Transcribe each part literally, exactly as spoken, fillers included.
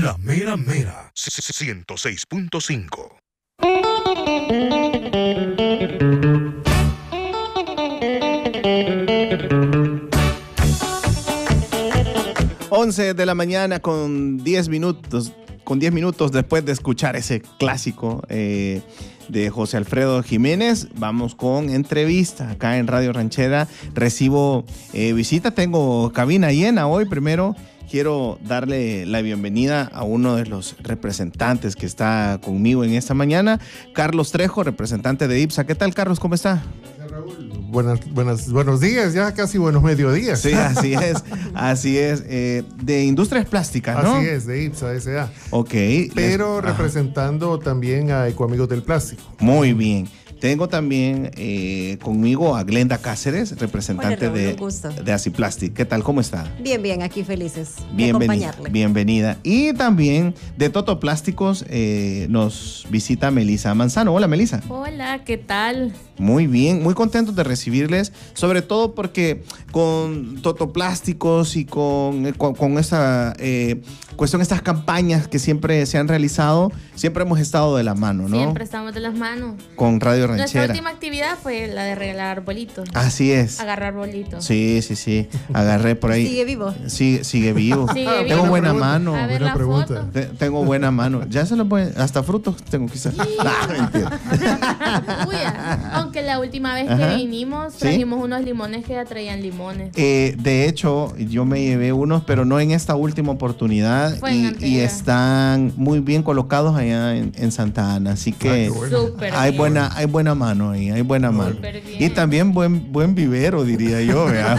La mera mera. ciento seis punto cinco. once de la mañana con diez minutos, con diez minutos después de escuchar ese clásico eh, de José Alfredo Jiménez, vamos con entrevista acá en Radio Ranchera. Recibo eh, visita, tengo cabina llena hoy. Primero quiero darle la bienvenida a uno de los representantes que está conmigo en esta mañana, Carlos Trejo, representante de IPSA. ¿Qué tal, Carlos? ¿Cómo está? Buenas, buenas, buenos días, ya casi buenos mediodías. Sí, así es, así es. Eh, de Industrias Plásticas, ¿no? Así es, de IPSA S A. Ok. Pero Les... representando también a Ecoamigos del Plástico. Muy bien. Tengo también eh, conmigo a Glenda Cáceres, representante Hola, Raúl, de, de Aciplastic. ¿Qué tal? ¿Cómo está? Bien, bien, aquí felices de Bienvenida, acompañarle. Bienvenida. Y también de Toto Plásticos eh, nos visita Melissa Manzano. Hola, Melissa. Hola, ¿qué tal? Muy bien, muy contentos de recibirles, sobre todo porque con Toto Plásticos y con, con, con esta eh, cuestión, estas campañas que siempre se han realizado, siempre hemos estado de la mano, ¿no? Siempre estamos de las manos. Con Radio Ranchera. Nuestra última actividad fue la de regalar bolitos. Así es. Agarrar bolitos. Sí, sí, sí. Agarré por ahí. ¿Sigue vivo? Sí, sigue vivo. Sigue ah, vivo. Tengo buena pregunta. mano. A ver Buena la pregunta. foto. Te- tengo buena mano. Ya se lo pueden. Hasta frutos tengo quizás. Ah, mentira. Uy, aunque la última vez Ajá. que vinimos ¿Sí? trajimos unos limones que ya traían limones. Eh, de hecho, yo me llevé unos, pero no en esta última oportunidad. Fue en Y, anterior. y están muy bien colocados allá en, en Santa Ana. Así que Ah, qué bueno. Súper hay bien. buena, hay buena mano ahí, hay buena mano. Súper bien. Y también buen, buen vivero, diría yo. ¿Verdad?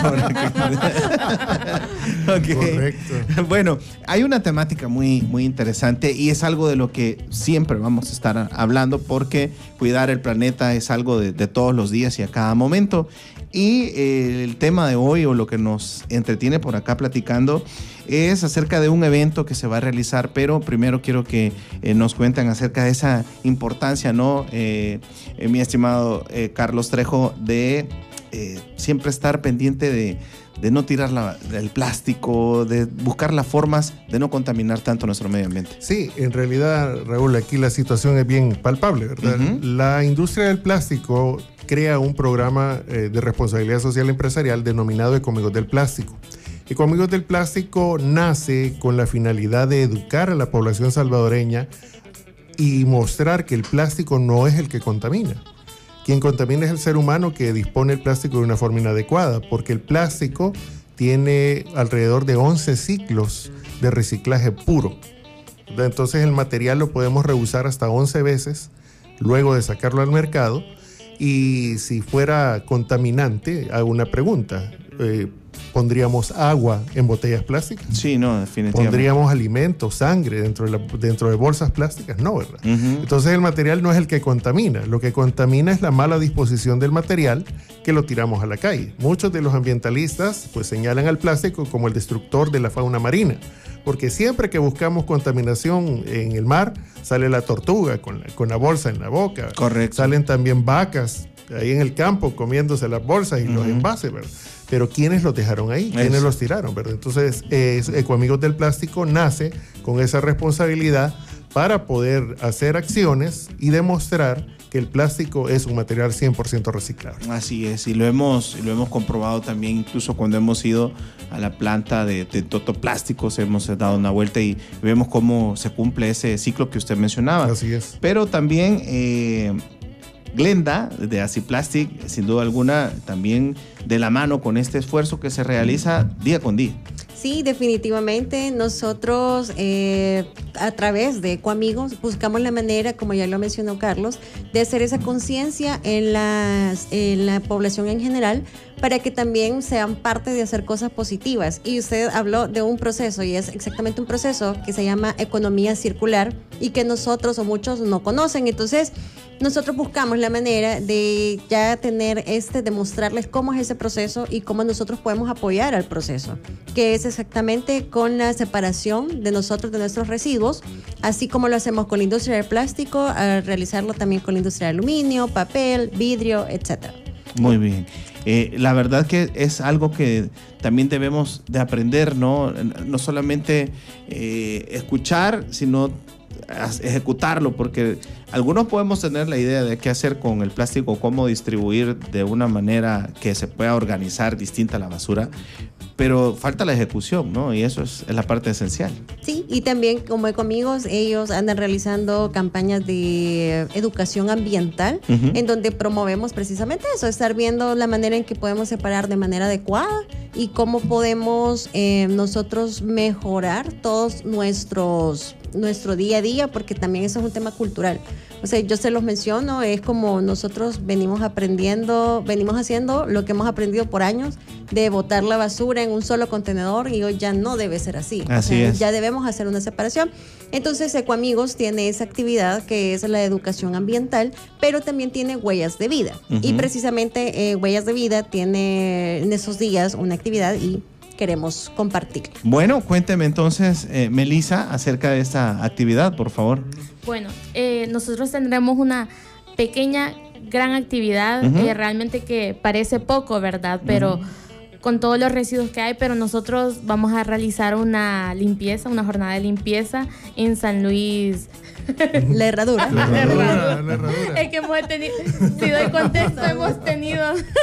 Ok. Correcto. Bueno, hay una temática muy, muy interesante y es algo de lo que siempre vamos a estar hablando, porque cuidar el planeta es algo de, de todos los días y a cada momento. Y eh, el tema de hoy, o lo que nos entretiene por acá platicando, es acerca de un evento que se va a realizar, pero primero quiero que eh, nos cuenten acerca de esa importancia, ¿no? Eh, eh, mi estimado eh, Carlos Trejo, de eh, siempre estar pendiente de, de no tirar la, el plástico, de buscar las formas de no contaminar tanto nuestro medio ambiente. Sí, en realidad, Raúl, aquí la situación es bien palpable, ¿verdad? Ujú. La industria del plástico crea un programa eh, de responsabilidad social empresarial denominado Ecoamigos del Plástico. Ecoamigos del Plástico nace con la finalidad de educar a la población salvadoreña y mostrar que el plástico no es el que contamina. Quien contamina es el ser humano, que dispone el plástico de una forma inadecuada, porque el plástico tiene alrededor de once ciclos de reciclaje puro. Entonces el material lo podemos reusar hasta once veces luego de sacarlo al mercado. Y si fuera contaminante, hago una pregunta. Eh, ¿Pondríamos agua en botellas plásticas? Sí, no, definitivamente. ¿Pondríamos alimentos, sangre dentro de, la, dentro de bolsas plásticas? No, ¿verdad? Ujú. Entonces el material no es el que contamina. Lo que contamina es la mala disposición del material, que lo tiramos a la calle. Muchos de los ambientalistas pues señalan al plástico como el destructor de la fauna marina, porque siempre que buscamos contaminación en el mar, sale la tortuga con la, con la bolsa en la boca. Correcto. Salen también vacas ahí en el campo comiéndose las bolsas y Uh-huh. los envases, ¿verdad? Pero ¿quiénes los dejaron ahí? ¿Quiénes Eso. los tiraron, verdad? Entonces, eh, Ecoamigos del Plástico nace con esa responsabilidad para poder hacer acciones y demostrar que el plástico es un material cien por ciento reciclable. Así es, y lo hemos, lo hemos comprobado también, incluso cuando hemos ido a la planta de, de Toto Plásticos, hemos dado una vuelta y vemos cómo se cumple ese ciclo que usted mencionaba. Así es. Pero también eh, Glenda, de Aciplastic, sin duda alguna, también de la mano con este esfuerzo que se realiza día con día. Sí, definitivamente. Nosotros eh, a través de Ecoamigos buscamos la manera, como ya lo mencionó Carlos, de hacer esa conciencia en, las, en la población en general, para que también sean parte de hacer cosas positivas. Y usted habló de un proceso, y es exactamente un proceso que se llama economía circular y que nosotros o muchos no conocen. Entonces, nosotros buscamos la manera de ya tener este, demostrarles cómo es ese proceso y cómo nosotros podemos apoyar al proceso, que es exactamente con la separación de nosotros de nuestros residuos, así como lo hacemos con la industria del plástico, a realizarlo también con la industria del aluminio, papel, vidrio, etcétera. Muy bien. Eh, la verdad que es algo que también debemos de aprender, ¿no? No solamente eh, escuchar, sino ejecutarlo, porque algunos podemos tener la idea de qué hacer con el plástico, cómo distribuir de una manera que se pueda organizar distinta a la basura, pero falta la ejecución, ¿no? Y eso es, es la parte esencial. Sí, y también como Ecoamigos, ellos andan realizando campañas de educación ambiental, uh-huh. en donde promovemos precisamente eso, estar viendo la manera en que podemos separar de manera adecuada y cómo podemos eh, nosotros mejorar todos nuestros nuestro día a día, porque también eso es un tema cultural. O sea, yo se los menciono, es como nosotros venimos aprendiendo, venimos haciendo lo que hemos aprendido por años, de botar la basura en un solo contenedor, y hoy ya no debe ser así. Así o sea, es. Ya debemos hacer una separación. Entonces, Ecoamigos tiene esa actividad que es la educación ambiental, pero también tiene Huellas de Vida. Uh-huh. Y precisamente eh, Huellas de Vida tiene en esos días una actividad y queremos compartir. Bueno, cuénteme entonces, eh, Melissa, acerca de esta actividad, por favor. Bueno, eh, nosotros tendremos una pequeña, gran actividad, uh-huh. eh, realmente que parece poco, ¿verdad? Pero uh-huh. con todos los residuos que hay, pero nosotros vamos a realizar una limpieza, una jornada de limpieza en San Luis. La herradura. La, la herradura. La herradura. Es que hemos tenido, si doy contexto, hemos tenido.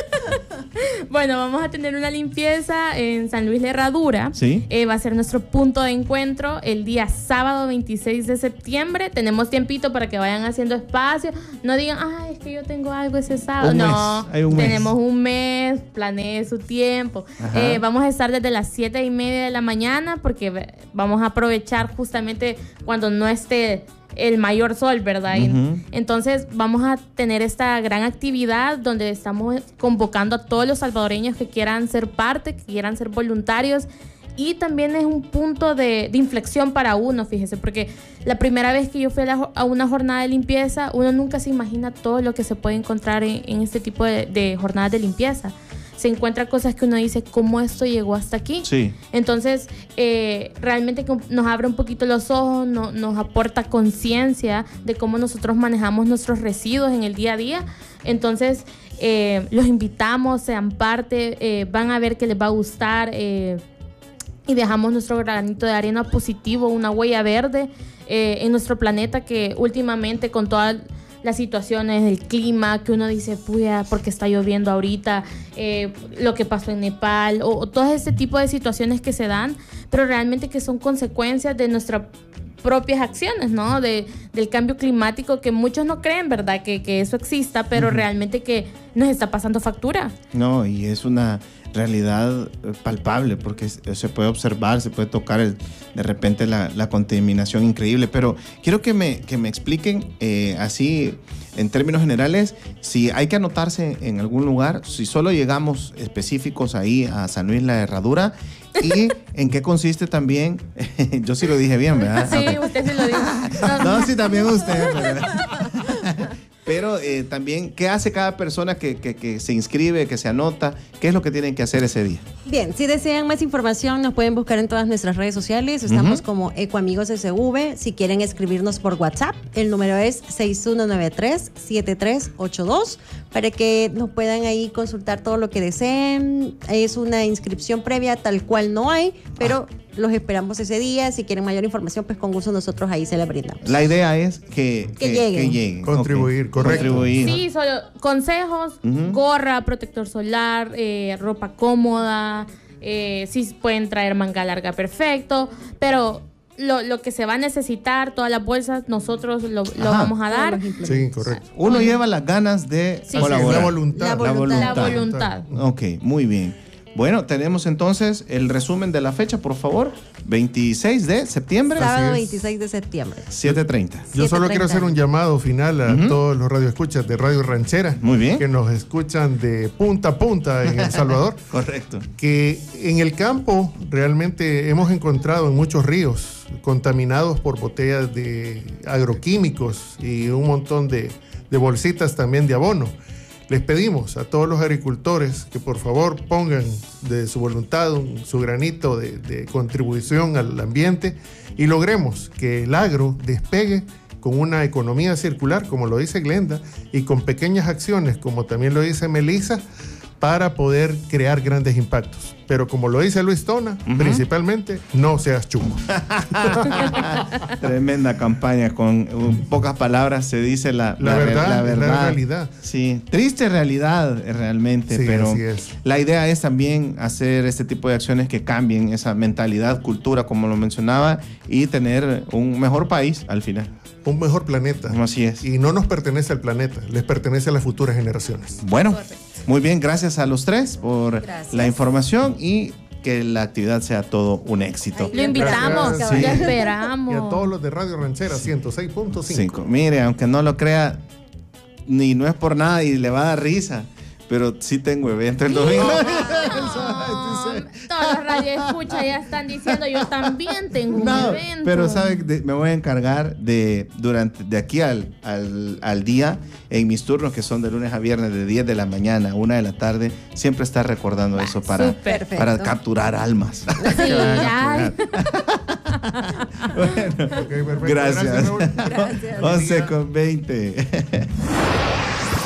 Bueno, vamos a tener una limpieza en San Luis La Herradura. Sí. Eh, va a ser nuestro punto de encuentro el día sábado veintiséis de septiembre. Tenemos tiempito para que vayan haciendo espacio. No digan, ay, es que yo tengo algo ese sábado. Un no, mes. Hay un tenemos mes. un mes, planee su tiempo. Eh, vamos a estar desde las siete y media de la mañana, porque vamos a aprovechar justamente cuando no esté el mayor sol, ¿verdad? Uh-huh. Entonces vamos a tener esta gran actividad donde estamos convocando a todos los salvadoreños que quieran ser parte, que quieran ser voluntarios, y también es un punto de, de inflexión para uno, fíjese, porque la primera vez que yo fui a, la, a una jornada de limpieza, uno nunca se imagina todo lo que se puede encontrar en, en este tipo de, de jornadas de limpieza. Se encuentra cosas que uno dice, ¿cómo esto llegó hasta aquí? Sí. Entonces, eh, realmente nos abre un poquito los ojos, no, nos aporta conciencia de cómo nosotros manejamos nuestros residuos en el día a día. Entonces, eh, los invitamos, sean parte, eh, van a ver que les va a gustar, eh, y dejamos nuestro granito de arena positivo, una huella verde eh, en nuestro planeta, que últimamente con todas las situaciones del clima, que uno dice, puya, porque está lloviendo ahorita, eh, lo que pasó en Nepal, o, o todo este tipo de situaciones que se dan, pero realmente que son consecuencias de nuestras propias acciones, ¿no? De, del cambio climático, que muchos no creen, ¿verdad? Que, que eso exista, pero uh-huh. realmente que nos está pasando factura. No, y es una realidad palpable, porque se puede observar, se puede tocar el, de repente la, la contaminación increíble, pero quiero que me, que me expliquen eh, así en términos generales, si hay que anotarse en algún lugar, si solo llegamos específicos ahí a San Luis La Herradura, y en qué consiste también, yo sí lo dije bien, ¿verdad? Sí, okay. Usted sí lo dijo. No, no sí, también usted, ¿verdad? Pero eh, también, ¿qué hace cada persona que, que, que se inscribe, que se anota? ¿Qué es lo que tienen que hacer ese día? Bien, si desean más información, nos pueden buscar en todas nuestras redes sociales. Estamos uh-huh. como Ecoamigos S V. Si quieren escribirnos por WhatsApp, el número es seis uno nueve tres, siete tres ocho dos, para que nos puedan ahí consultar todo lo que deseen. Es una inscripción previa, tal cual no hay, pero... Ah. Los esperamos ese día. Si quieren mayor información, pues con gusto nosotros ahí se la brindamos. La idea es que, que, que lleguen. Que lleguen. Contribuir, okay. Correcto. Contribuir. Sí, solo consejos, uh-huh. gorra, protector solar, eh, ropa cómoda, eh, sí pueden traer manga larga, perfecto, pero lo, lo que se va a necesitar, todas las bolsas, nosotros lo, lo vamos a dar. Sí, correcto. Uno uh-huh. lleva las ganas de sí, colaborar. La voluntad. La voluntad. La voluntad. Ok, muy bien. Bueno, tenemos entonces el resumen de la fecha, por favor. veintiséis de septiembre. Sábado veintiséis de septiembre. siete treinta. Yo solo quiero hacer un llamado final a uh-huh. todos los radioescuchas de Radio Ranchera. Muy bien. Que nos escuchan de punta a punta en El Salvador. Correcto. Que en el campo realmente hemos encontrado en muchos ríos contaminados por botellas de agroquímicos y un montón de, de bolsitas también de abono. Les pedimos a todos los agricultores que por favor pongan de su voluntad un, su granito de, de contribución al ambiente y logremos que el agro despegue con una economía circular, como lo dice Glenda, y con pequeñas acciones, como también lo dice Melissa, para poder crear grandes impactos. Pero como lo dice Luis Tona, Uh-huh. principalmente, no seas chungo. Tremenda campaña, con uh, pocas palabras se dice la, La re- verdad, la la verdad. realidad. Sí, triste realidad eh, realmente, Sí, pero así es. la idea es también hacer este tipo de acciones que cambien esa mentalidad, cultura, como lo mencionaba, y tener un mejor país al final. Un mejor planeta. Así es. Y no nos pertenece al planeta, les pertenece a las futuras generaciones. Bueno, Correcto. muy bien, gracias a los tres por Gracias. la información y que la actividad sea todo un éxito. Ay, Lo invitamos, Gracias. lo Sí. esperamos. Y a todos los de Radio Ranchera ciento seis punto cinco. Cinco. Mire, aunque no lo crea, ni no es por nada y le va a dar risa, pero sí tengo evento el domingo. No, todos los radioescuchas ya están diciendo, yo también tengo un No, evento. pero sabe, de- me voy a encargar de durante de aquí al, al, al día, en mis turnos que son de lunes a viernes de diez de la mañana a una de la tarde, siempre estar recordando eso para, súper. para Perfecto. capturar almas. Sí, Que van a ay. capturar. Bueno, Ok, perfecto. gracias. Raúl. Gracias. once con veinte.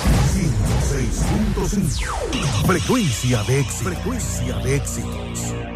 ciento seis punto cinco. Frecuencia de éxito. Frecuencia de éxitos.